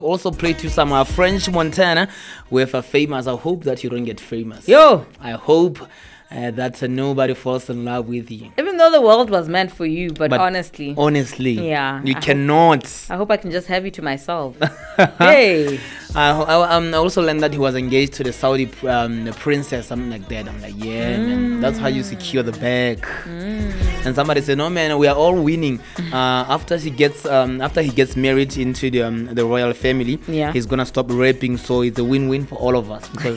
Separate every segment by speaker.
Speaker 1: Also play to some French Montana with a famous. I hope that you don't get famous.
Speaker 2: Yo!
Speaker 1: I hope that nobody falls in love with you.
Speaker 2: Even though the world was meant for you, but honestly,
Speaker 1: yeah, you
Speaker 2: I
Speaker 1: cannot.
Speaker 2: I hope I can just have you to myself. Hey!
Speaker 1: I also learned that he was engaged to the Saudi princess, something like that. I'm like, yeah, man, that's how you secure the bag. And somebody said, no, man, we are all winning. After he gets married into the royal family, he's gonna stop rapping. So it's a win-win for all of us because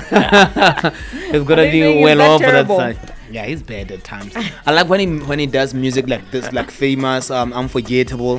Speaker 1: he's gonna be well off for that side. Yeah, he's bad at times. I like when he does music like this, like famous, unforgettable.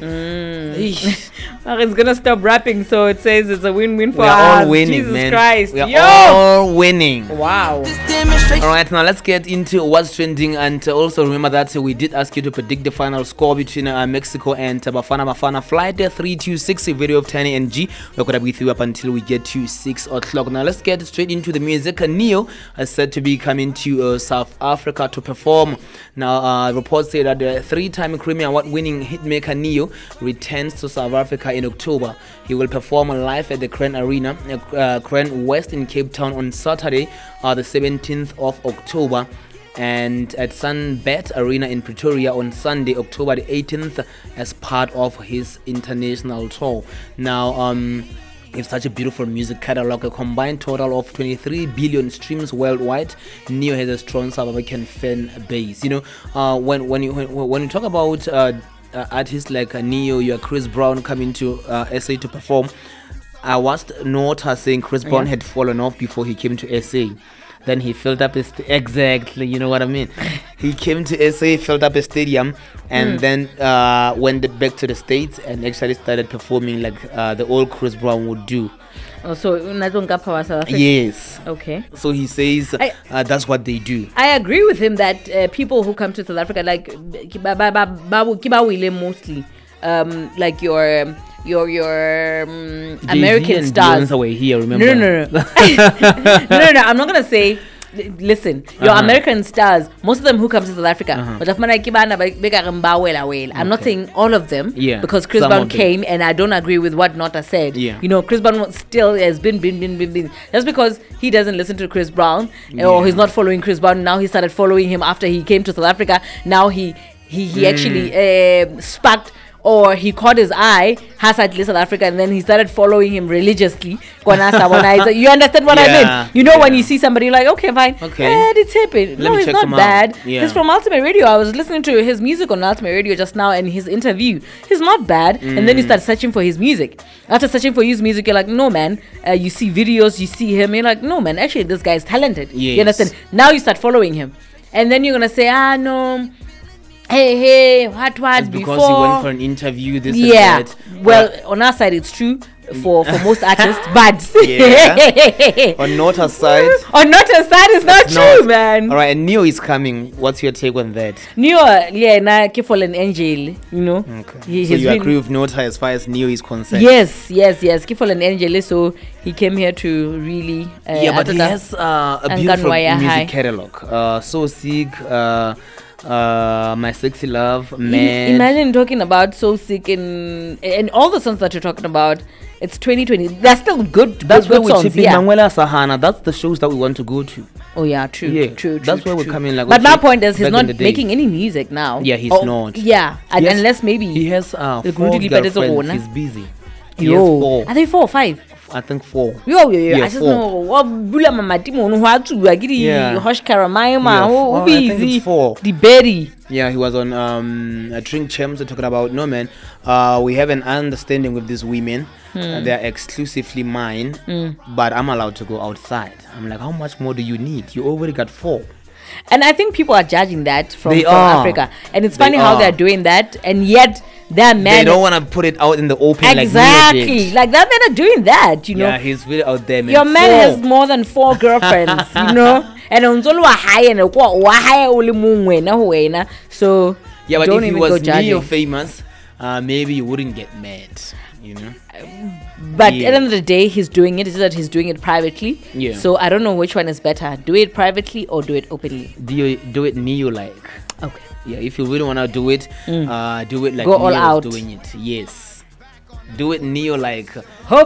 Speaker 2: He's gonna stop rapping, so it says it's a win-win for us.
Speaker 1: We are all winning,
Speaker 2: Jesus
Speaker 1: man.
Speaker 2: Christ.
Speaker 1: We are all winning.
Speaker 2: Wow.
Speaker 1: All right, now let's get into what's trending, and also remember that we did ask you to predict the final score between Mexico and Bafana Flight 326, a video of Tiny NG. We're gonna be with you up until we get to 6 o'clock. Now let's get straight into the music. Neo is said to be coming to South Africa to perform. Now reports say that the 3-time Grammy Award-winning hitmaker Neo returns to South Africa in October. He will perform live at the Cran Arena, Cran West in Cape Town on Saturday, the 17th of October, and at Sunbet Arena in Pretoria on Sunday, October the 18th, as part of his international tour. Now, it's such a beautiful music catalog, a combined total of 23 billion streams worldwide. Neo has a strong South African fan base. You know, when you talk about artists like Neo, you are Chris Brown coming to SA to perform. I watched Nota saying Chris Brown had fallen off before he came to SA. Then he filled up his exactly, you know what I mean. He came to SA, filled up a stadium, and then went back to the States and actually started performing like the old Chris Brown would do.
Speaker 2: Oh, so
Speaker 1: yes.
Speaker 2: Okay.
Speaker 1: So he says that's what they do.
Speaker 2: I agree with him that people who come to South Africa, like mostly, like your American stars.
Speaker 1: Away here, remember?
Speaker 2: No. No. I'm not gonna say. Listen, your American stars, most of them who come to South Africa, but I'm not saying all of them, because Chris Brown came, and I don't agree with what Nota said. You know, Chris Brown still has been. That's because he doesn't listen to Chris Brown, or he's not following Chris Brown. Now he started following him after he came to South Africa. Now he actually sparked, or he caught his eye, South Africa, and then he started following him religiously. You understand what I mean? You know, when you see somebody, you're like, okay, fine. It's happening. No, he's not bad. He's from Ultimate Radio. I was listening to his music on Ultimate Radio just now, and his interview. He's not bad. And then you start searching for his music. After searching for his music, you're like, no, man. You see videos, you see him, you're like, no, man, actually, this guy is talented. You understand? Now you start following him. And then you're going to say, no, hey, what
Speaker 1: it's
Speaker 2: before?
Speaker 1: Because he went for an interview, this and that.
Speaker 2: Well, on our side, it's true for most artists, but
Speaker 1: on Nota's side,
Speaker 2: it's not true, man.
Speaker 1: All right, and Neo is coming. What's your take on that?
Speaker 2: Neo, fallen angel, you know.
Speaker 1: Okay. So you agree with Nota as far as Neo is concerned?
Speaker 2: Yes. Fallen angel. So he came here to really.
Speaker 1: But he has a beautiful music catalog. So Sick. My Sexy Love, Man.
Speaker 2: Imagine talking about So Sick and all the songs that you're talking about. It's 2020. They're still good.
Speaker 1: That's where
Speaker 2: good
Speaker 1: we
Speaker 2: songs.
Speaker 1: chip in Manuela Sahana. That's the shows that we want to go to.
Speaker 2: Oh yeah, true. True.
Speaker 1: That's where we're coming. Like,
Speaker 2: but my point is, he's not making any music now.
Speaker 1: Yeah, he's not.
Speaker 2: Yeah, unless maybe
Speaker 1: he has 4 girlfriends. He's busy. He has 4.
Speaker 2: Are they 4 or 5?
Speaker 1: I think 4.
Speaker 2: Yo. I just know. Hush Karamaima.
Speaker 1: I think it's 4.
Speaker 2: The Berry.
Speaker 1: Yeah, he was on a Drink Champs talking about, no, man, we have an understanding with these women. They're exclusively mine, but I'm allowed to go outside. I'm like, how much more do you need? You already got 4.
Speaker 2: And I think people are judging that from South Africa. And it's funny how they're doing that, and yet they're men.
Speaker 1: They don't want to put it out in the open.
Speaker 2: Exactly. Like that, they're not doing that, you know.
Speaker 1: Yeah, he's really out there, man.
Speaker 2: Your man has more than 4 girlfriends, you know. And so
Speaker 1: yeah, but if he was Neo famous, maybe you wouldn't get mad, you know.
Speaker 2: But at the end of the day, he's doing it. It's that he's doing it privately.
Speaker 1: Yeah.
Speaker 2: So I don't know which one is better: do it privately or do it openly.
Speaker 1: Do it Neo like.
Speaker 2: Okay.
Speaker 1: Yeah, if you really wanna do it, do it like
Speaker 2: go all out.
Speaker 1: Doing it. Yes. Do it Neo like.
Speaker 2: Hope